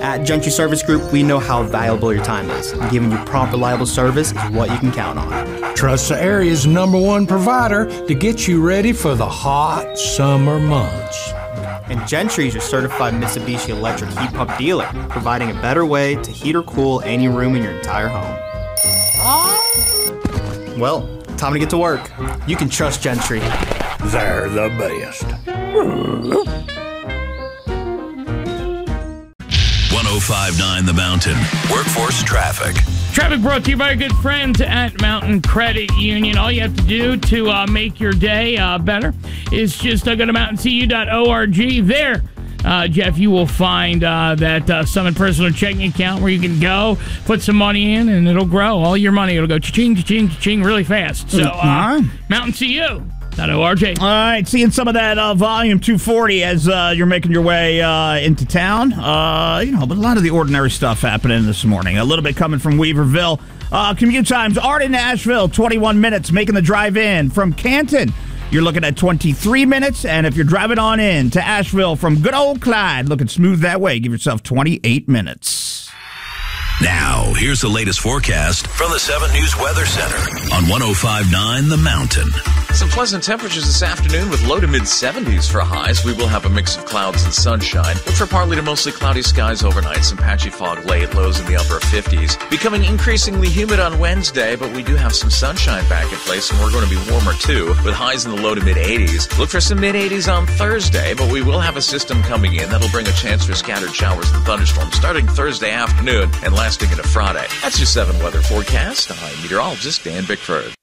At Gentry Service Group, we know how valuable your time is, and giving you prompt, reliable service is what you can count on. Trust the area's #1 provider to get you ready for the hot summer months. And Gentry is your certified Mitsubishi electric heat pump dealer, providing a better way to heat or cool any room in your entire home. Well, time to get to work. You can trust Gentry. They're the best. 105.9 The Mountain. Workforce traffic. Traffic brought to you by our good friends at Mountain Credit Union. All you have to do to make your day better is just go to mountaincu.org. There, Jeff, you will find that Summit Personal Checking Account where you can go, put some money in, and it'll grow. All your money, it'll go cha-ching, cha-ching, cha-ching really fast. So, mountaincu.org. All right, seeing some of that volume 240 as you're making your way into town. But a lot of the ordinary stuff happening this morning. A little bit coming from Weaverville. Commute times, Arden, Asheville, 21 minutes, making the drive in. From Canton, you're looking at 23 minutes. And if you're driving on in to Asheville from good old Clyde, looking smooth that way, give yourself 28 minutes. Now, here's the latest forecast from the 7 News Weather Center on 105.9 The Mountain. Some pleasant temperatures this afternoon with low to mid-70s for highs. We will have a mix of clouds and sunshine. Look for partly to mostly cloudy skies overnight. Some patchy fog late, lows in the upper 50s. Becoming increasingly humid on Wednesday, but we do have some sunshine back in place, and we're going to be warmer too, with highs in the low to mid-80s. Look for some mid-80s on Thursday, but we will have a system coming in that'll bring a chance for scattered showers and thunderstorms starting Thursday afternoon and lasting into Friday. That's your 7 weather forecast. I'm meteorologist Dan Bickford.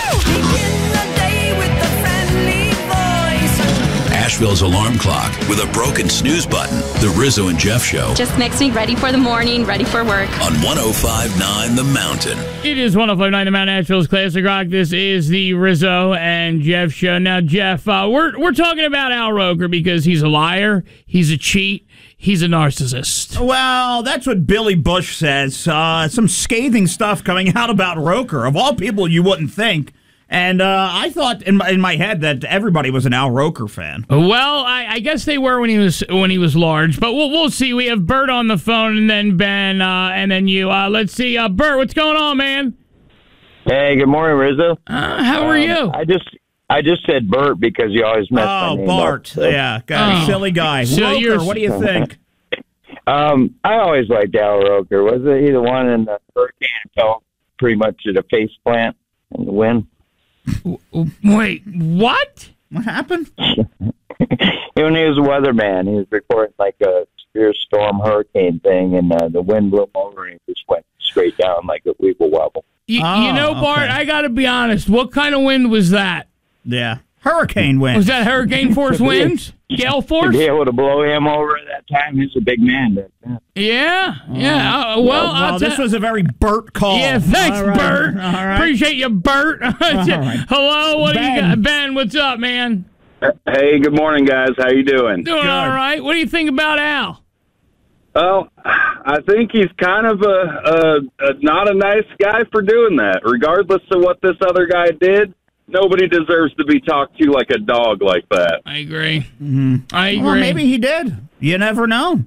Asheville's alarm clock with a broken snooze button. The Rizzo and Jeff Show. Just makes me ready for the morning, ready for work. On 105.9 The Mountain. It is 105.9 The Mountain, Asheville's Classic Rock. This is the Rizzo and Jeff Show. Now, Jeff, we're talking about Al Roker because he's a liar, he's a cheat, he's a narcissist. Well, that's what Billy Bush says. Some scathing stuff coming out about Roker. Of all people you wouldn't think. And I thought in my head that everybody was an Al Roker fan. Well, I guess they were when he was large, but we'll see. We have Bert on the phone, and then Ben, and then you. Let's see, Bert, what's going on, man? Hey, good morning, Rizzo. How are you? I just said Bert because you always mess my name Bart. up. So. Yeah, silly guy. So Roker, what do you think? I always liked Al Roker. Wasn't he the one in the hurricane that fell pretty much at a face plant in the wind? Wait, what? What happened? When he was a weatherman, he was reporting like a severe storm hurricane thing, and the wind blew him over, and he just went straight down like a weeble wobble. You know, Bart, I got to be honest. What kind of wind was that? Yeah. Hurricane wind. Was that hurricane force winds? Gale force? To be able to blow him over at that time, he's a big man. But, yeah. Well, this was a very Bert call. Yeah, thanks, Bert. All right. Appreciate you, Bert. Right. Hello, what do you got? Ben, what's up, man? Hey, good morning, guys. How you doing? Doing all right. What do you think about Al? Well, I think he's kind of a not a nice guy for doing that. Regardless of what this other guy did, nobody deserves to be talked to like a dog like that. I agree. Mm-hmm. I agree. Well, maybe he did. You never know.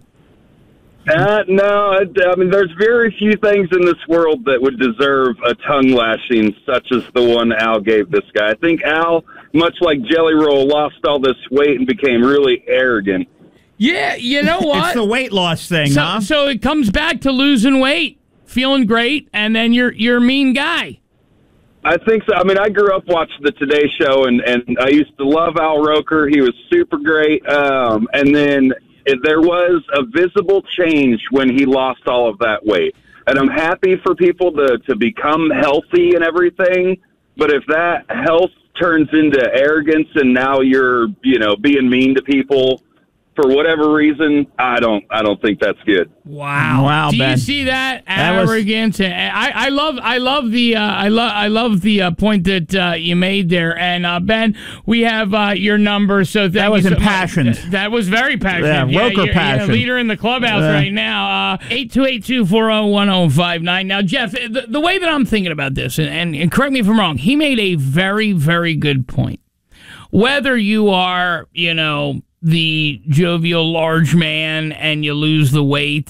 No, I mean, there's very few things in this world that would deserve a tongue lashing such as the one Al gave this guy. I think Al, much like Jelly Roll, lost all this weight and became really arrogant. Yeah, you know what? It's the weight loss thing, huh? So it comes back to losing weight, feeling great, and then you're a mean guy. I think so. I mean, I grew up watching the Today Show, and I used to love Al Roker. He was super great. And then there was a visible change when he lost all of that weight. And I'm happy for people to become healthy and everything. But if that health turns into arrogance and now you're, being mean to people for whatever reason, I don't think that's good. Wow, Do Ben. you see that arrogance? I love the point that you made there. And Ben, we have your number. So that was impassioned. That was very passionate. Yeah, Roker passion. You're a leader in the clubhouse right now. 828-240-1059. Now, Jeff, the way that I'm thinking about this, and correct me if I'm wrong, he made a very, very good point. Whether you are, the jovial large man and you lose the weight